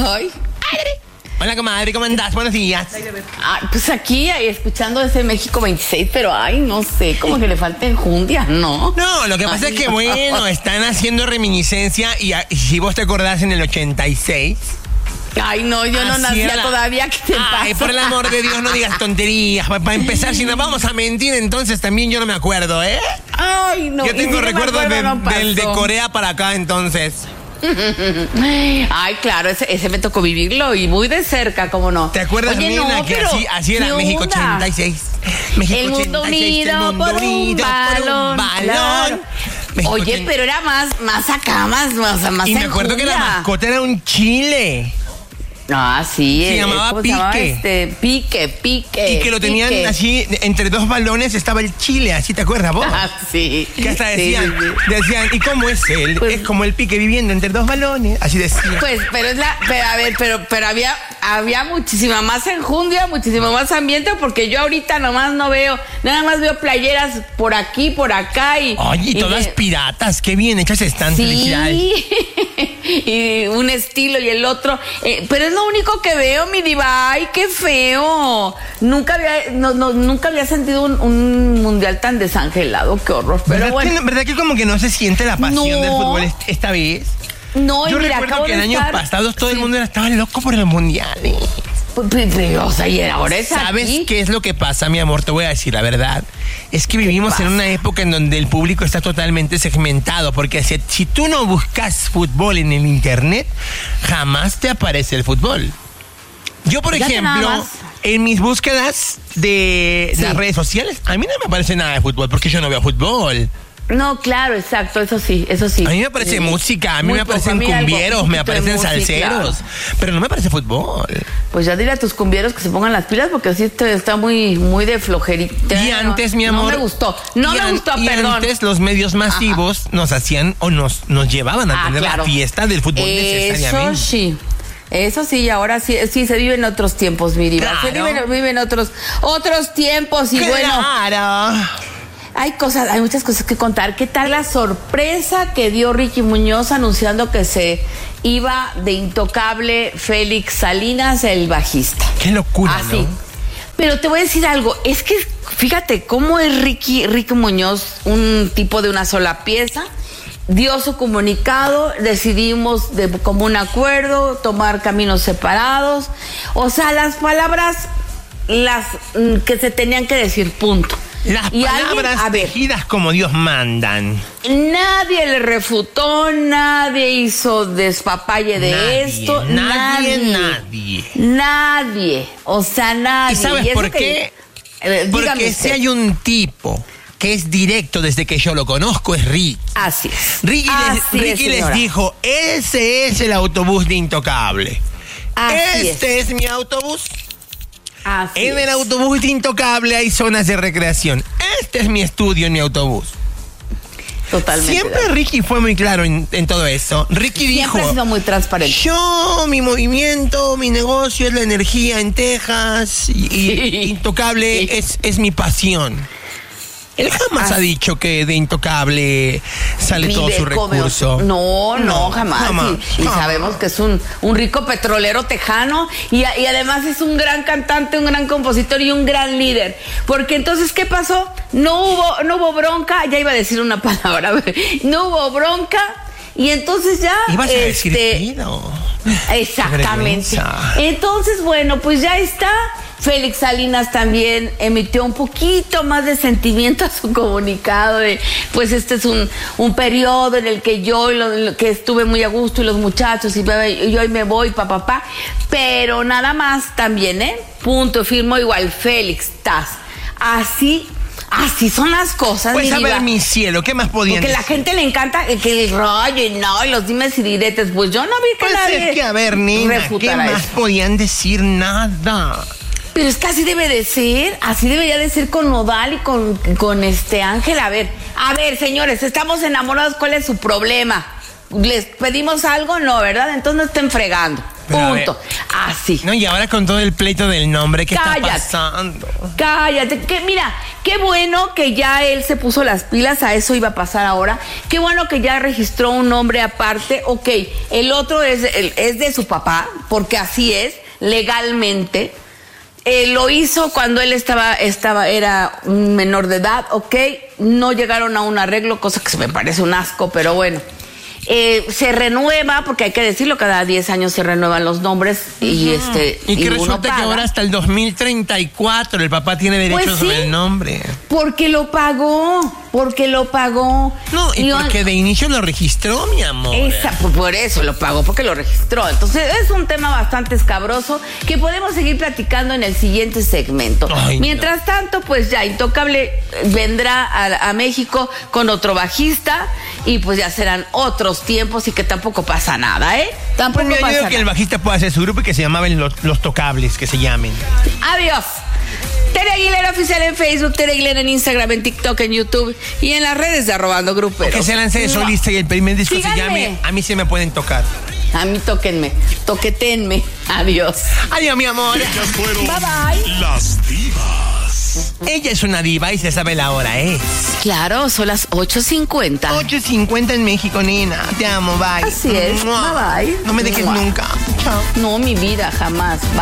Ay. Hola, comadre, ¿cómo andás? Buenos días. Ay, pues aquí escuchando ese México 26, pero ay, no sé, como que le falta enjundia, ¿no? No, lo que pasa es que, bueno, están haciendo reminiscencia y si vos te acordás en el 86... Ay, no, yo no nacía todavía. ¿Qué te pasa? Ay, por el amor de Dios, no digas tonterías. Para empezar, si nos vamos a mentir, entonces también yo no me acuerdo, ¿eh? Ay, no. Yo tengo recuerdos del de Corea para acá, entonces. Ay, claro, ese me tocó vivirlo y muy de cerca, ¿cómo no? ¿Te acuerdas, Oye, nena, no, que así era México 86? México el mundo 86, unido, el mundo por un balón. Claro. Oye, pero era más acá, más y me acuerdo que la mascota era un chile. Ah, sí. Se llamaba Pique. Pique. Y que lo tenían así, entre dos balones estaba el chile, así, ¿te acuerdas vos? Ah, sí. Que hasta decían, ¿y cómo es él? Pues, es como el Pique viviendo entre dos balones, así decían. Pues, pero había muchísima más enjundia, muchísimo más ambiente, porque yo ahorita nomás no veo, nada más veo playeras por aquí, por acá y... Oye, y todas piratas, qué bien hechas están, sí. Felicidades. Y un estilo y el otro, pero es lo único que veo, mi diva. Ay, qué feo. Nunca había sentido un mundial tan desangelado, qué horror. Pero bueno. ¿Verdad que como que no se siente la pasión del fútbol esta vez? No, yo mira, recuerdo que en años pasados todo el mundo estaba loco por el mundial. O sea, y ahora es ¿Sabes aquí? qué es lo que pasa, mi amor? Te voy a decir la verdad. Es que vivimos en una época en donde el público está totalmente segmentado, porque si tú no buscas fútbol en el internet, jamás te aparece el fútbol. Yo, por ejemplo, en mis búsquedas de las redes sociales, a mí no me aparece nada de fútbol, porque yo no veo fútbol. No, claro, exacto, eso sí. A mí me aparece música, a mí me aparecen cumbieros, me aparecen salseros, pero no me aparece fútbol. Pues ya dile a tus cumbieros que se pongan las pilas, porque así está muy de flojerita. Y antes, mi amor... No me gustó, perdón. Antes los medios masivos nos hacían o nos llevaban a tener la fiesta del fútbol necesariamente. Eso sí, y ahora sí se viven otros tiempos, mi diva. Claro. Se viven otros tiempos y claro. Hay muchas cosas que contar. ¿Qué tal la sorpresa que dio Ricky Muñoz anunciando que se iba de intocable Félix Salinas, el bajista? Qué locura, ¿no? Pero te voy a decir algo, es que fíjate cómo es Ricky Muñoz, un tipo de una sola pieza. Dio su comunicado, decidimos de común acuerdo tomar caminos separados. O sea, las palabras que se tenían que decir, punto. Las palabras tejidas como Dios mandan. Nadie le refutó, nadie hizo despapalle de esto. Nadie. O sea, nadie. ¿Y sabes por qué? Porque si hay un tipo que es directo desde que yo lo conozco, es Ricky. Así es. Ricky les dijo, ese es el autobús de Intocable. Este es mi autobús. En el autobús de Intocable hay zonas de recreación. Este es mi estudio en mi autobús. Totalmente. Siempre Ricky fue muy claro en todo eso. Ricky dijo... Siempre ha sido muy transparente. Mi movimiento, mi negocio es la energía en Texas y Intocable es mi pasión. Él jamás ha dicho que de Intocable sale todo su recurso. No, jamás. Y sabemos que es un rico petrolero tejano y además es un gran cantante, un gran compositor y un gran líder. Porque entonces, ¿qué pasó? No hubo bronca, ya iba a decir una palabra, no hubo bronca y entonces ya... Ibas a decir pido. Exactamente. Entonces, bueno, pues ya está. Félix Salinas también emitió un poquito más de sentimiento a su comunicado de, pues este es un periodo en el que yo que estuve muy a gusto y los muchachos y hoy me voy, papá, pero nada más también, punto, firmó igual Félix Taz. Así son las cosas. Pues a ver, mi cielo, ¿qué más podían decir? Porque a la gente le encanta que el rollo y los dimes y diretes. Pues yo no vi que nadie... Es que, a ver, nena, ¿qué más podían decir? Nada. Pero es que así debe de ser, así debería de ser con Nodal y con Ángel. A ver, señores, estamos enamorados, ¿cuál es su problema? ¿Les pedimos algo? No, ¿verdad? Entonces no estén fregando. Punto. Así. No, y ahora con todo el pleito del nombre, ¿qué está pasando? Cállate. Mira, qué bueno que ya él se puso las pilas, a eso iba a pasar ahora. Qué bueno que ya registró un nombre aparte. Ok, el otro es de su papá, porque así es, legalmente. Lo hizo cuando él era un menor de edad, ok. No llegaron a un arreglo, cosa que se me parece un asco, pero bueno. Se renueva, porque hay que decirlo, cada 10 años se renuevan los nombres y que resulta que ahora hasta el 2034 el papá tiene derechos sobre el nombre. Porque lo pagó. No, y porque de inicio lo registró, mi amor. Por eso lo pagó, porque lo registró. Entonces es un tema bastante escabroso que podemos seguir platicando en el siguiente segmento. Mientras tanto, pues ya Intocable vendrá a México con otro bajista y pues ya serán otros tiempos y que tampoco pasa nada, ¿eh? Tampoco pasa nada. Yo digo que el bajista puede hacer su grupo y que se llamaban los Tocables, que se llamen. Adiós. Tere Aguilera oficial en Facebook, Tere Aguilera en Instagram, en TikTok, en YouTube y en las redes de Arrobando Gruperos. Que se lance de solista y el primer disco se llame A mí se me pueden tocar. A mí tóquenme, toquetenme. Adiós. Adiós, mi amor. Ellas fueron bye bye. Las Divas. Ella es una diva y se sabe la hora, ¿eh? Claro, son las 8:50. 8:50 en México, nena. Te amo, bye. Así es. Bye bye. No me dejes nunca. Chao. No, mi vida, jamás. Bye.